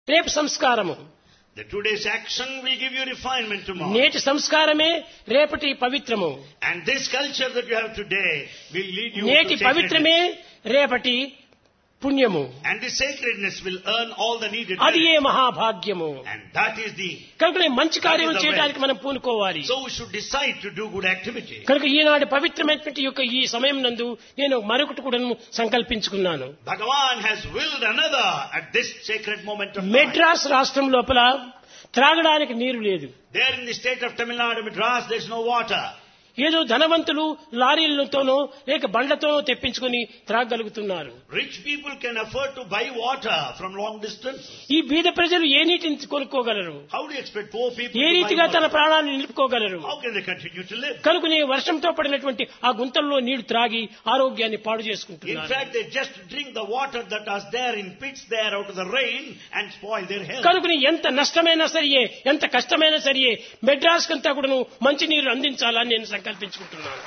రేపు సంస్కారము. The today's action will give you refinement tomorrow. నేటి సంస్కారమే రేపటి పవిత్రము. And this culture that you have today will lead you నేటి to పవిత్రమే sacredness. రేపటి పుణ్యము. And the sacredness will earn all the needed అది ఏ merit. మహాభాగ్యము. And that is the... కనుక మంచి కార్యములు That is the చేయడానికి మనం పూనుకోవాలి. So we should decide to do good activity. కనుక ఈనాడు పవిత్రమైనటువంటి యొక్క ఈ సమయం నందు నేను మరొకటి కూడా సంకల్పించుకున్నాను. Bhagavan has willed another at this sacred moment of time. Madras రాష్ట్రం లోపల త్రాగడానికి నీరు లేదు. There in the state of Tamil Nadu, Madras, there is no water. ఏదో ధనవంతులు లారీలతోనో లేక బండ్లతోనో తెప్పించుకొని త్రాగలుగుతున్నారు. Rich people can afford to buy water from long distance. ఈ బీద ప్రజలు ఏ నీటిని కొనుక్కోగలరు? How do you expect poor people A to buy రీతిగా తన water? ప్రాణాలను నిలుపుకోగలరు? How can they continue to live? కనుకనే వర్షంతో పడినటువంటి ఆ గుంతల్లో నీళ్లు త్రాగి ఆరోగ్యాన్ని పాడు In చేసుకుంటున్నారు. fact, they just drink the water that was there in pits there out of the rain and spoil their health. కనుకని ఎంత నష్టమైనా సరియే, ఎంత కష్టమైనా సరియే మెడ్రాస్ కంతా కూడాను మంచి నీరు అందించాలని నేను సంకల్పించుకుంటున్నాను.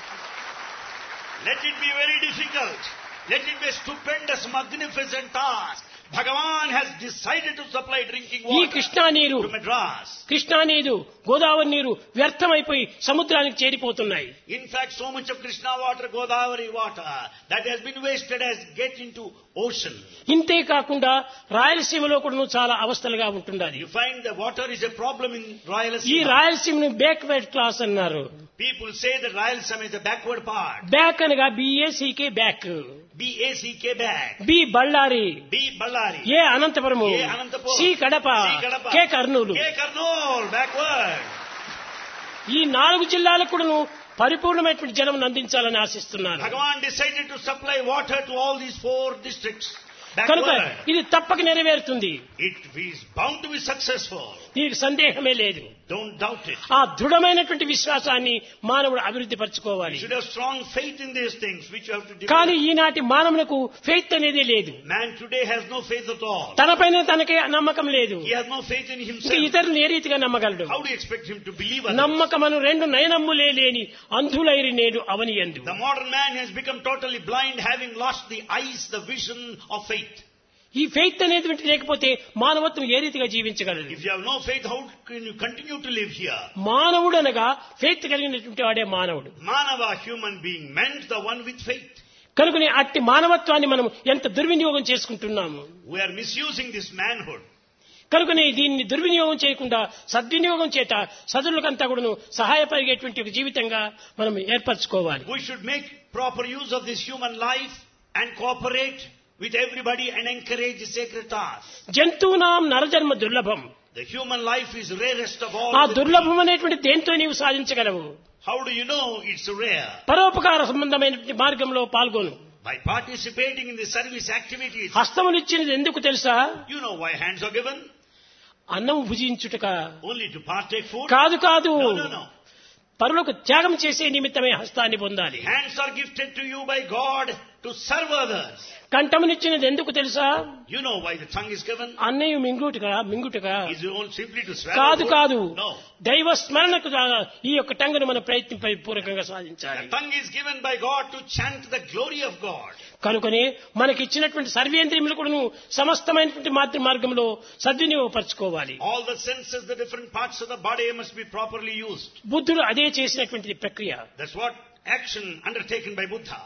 Let it be very difficult. Let it be a stupendous, magnificent task. Bhagavan has decided to supply drinking ఈ water కృష్ణా నీరు, to Madras. కృష్ణా నీరు, గోదావరి నీరు వ్యర్థమైపోయి సముద్రానికి చేరిపోతున్నాయి. In fact, so much of Krishna water, Godavari water, that has been wasted has get into ocean. ఇంతే కాకుండా రాయలసీమలో కూడా చాలా అవస్థలుగా ఉంటున్నది. You find the water is a problem in ఈ Rayalaseema. రాయలసీమను బ్యాక్వర్డ్ క్లాస్ అన్నారు. People say that Rayalaseema is the backward part. Back అనగా బిఏసీకే back, B-A-C-K back. B Ballari, B Ballari. A Anantapuramu, A Anantapur. C Kadapa, C Kadapa. K Kurnool. K Karnool, backward. ఈ 4 జిల్లాలకు కూడాను పరిపూర్ణమైనటువంటి జలం అందించాలని ఆశిస్తున్నాను. Bhagavan decided to supply water to all these 4 districts. కనుక Backward. ఇది తప్పక నెరవేరుతుంది. It is bound to be successful. దీనికి సందేహమే లేదు. Don't doubt it. ఆ దృఢమైనటువంటి విశ్వాసాన్ని మానవుడు అభివృద్ధి పరచుకోవాలి. You should have strong faith in these things which you have to కానీ develop. ఈనాటి మానవులకు ఫెయిత్ అనేది లేదు. Man today has no faith at all. తనపైన తనకే నమ్మకం లేదు. He has no faith in ఇంకా himself. ఇతరులు ఏ రీతిగా నమ్మగలడు? How do you expect him to believe others? నమ్మకమను 2 నయనమ్ములే లేని అంధులైరి నేడు అవనియందు. The modern man has become totally blind, having lost the eyes, the vision of faith. ఈ faith అనేది లేకపోతే మానవత్వం ఏ రీతిగా జీవించగలదు? If you have no faith, how can you continue to live here? మానవుడు అనగా faith కలిగినటువంటి వాడే మానవుడు. Manava, human being, meant the one with faith. కనుకనే అట్టి మానవత్వాన్ని మనం ఎంత దుర్వినియోగం చేసుకుంటున్నాము. We are misusing this manhood. కనుకనే దీన్ని దుర్వినియోగం చేయకుండా సద్వినియోగం చేత సదులకంతా కూడాను సహాయపరిగేటువంటి ఒక జీవితంగా మనం ఏర్పరచుకోవాలి. We should make proper use of this human life and cooperate with everybody and encourage the sacred task. జంతువునాం నరజన్మ దుర్లభం. The human life is rarest of all. ఆ the దుర్లభం అనేటువంటి దేంతో నీవు సాధించగలవు? How do you know it's rare? పరోపకార సంబంధమైనటువంటి మార్గంలో పాల్గొను. By participating in the service activities. హస్తమునిచ్చినది ఎందుకు తెలుసా? You know why hands are given? అన్నం భుజించుటక Only to partake food? కాదు కాదు, No. పరులకు త్యాగం చేసే నిమిత్తమే హస్తాన్ని పొందాలి. Hands are gifted to you by God to serve others. కంఠమునిచ్చినది ఎందుకు తెలుసా? You know why the tongue is given? అన్నయ్య మింగుటగా Is it only simply to swallow కాదు food? కాదు, No. దైవ స్మరణకు ఈ యొక్క టంగును మన ప్రయత్నం పూర్వకంగా సాధించాలి. The tongue is given by God to chant the glory of God. కనుకనే మనకి ఇచ్చినటువంటి సర్వేంద్రియములు కూడా సమస్తమైనటువంటి మార్గంలో సద్వినియోగపరచుకోవాలి. All the senses, the different parts of the body must be properly used. బుద్ధుడు అదే చేసినటువంటి ప్రక్రియ. That's what action undertaken by Buddha.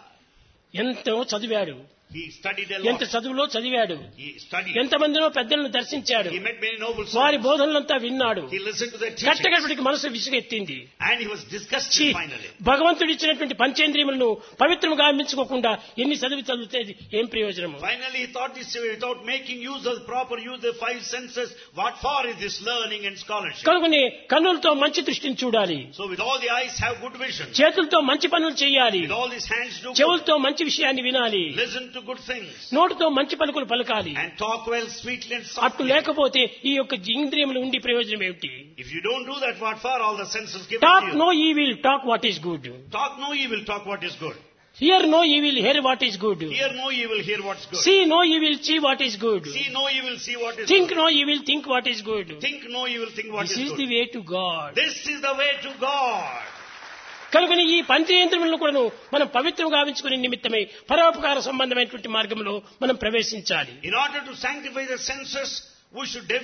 ఎంతో చదివాడు, He studied a ఎంత lot. చదువులో చదివాడు, He studied. ఎంతమందినో పెద్దలను దర్శించాడు, He met many noble వారి souls. బోధనలంతా విన్నాడు. He listened to their teachings. కట్టగడికి మనసు విసుగెత్తింది. And he was disgusted ఛీ, finally. భగవంతుడు ఇచ్చినటువంటి పంచేంద్రియములను పవిత్రముగా గావించుకోకుండా ఎన్ని చదివితే ఏం ప్రయోజనము? Finally he thought this way, without making use of the proper use of the 5 senses, what for is this learning and scholarship? కనుకనే కన్నులతో మంచి దృష్టిని చూడాలి, So with all the eyes have good vision. చేతులతో మంచి పనులు చేయాలి, With all these hands do good. చెవులతో మంచి విషయాన్ని వినాలి, Listen to good things. నోటితో మంచి పలుకులు పలకాలి. And talk well, sweetly and అట్టు softly. లేకపోతే ఈ యొక్క ఇంద్రియములు ఉండి ప్రయోజనం ఏమిటి? If you don't do that, what for? All the senses given talk to you. No evil, talk what is good. Talk no evil, talk what is good. Here no evil, here what is good. Hear no evil, hear what's good. See no evil, see what is good. See no evil, see what is think good. No evil, think what is good. Think no evil, think what this is is good. The way to God. This is the way to God. కనుకని ఈ పంచేంద్రియములను కూడా మనం పవిత్రం గావించుకునే నిమిత్తమై పరోపకార సంబంధమైనటువంటి మార్గంలో మనం ప్రవేశించాలి. In order to sanctify the senses, we should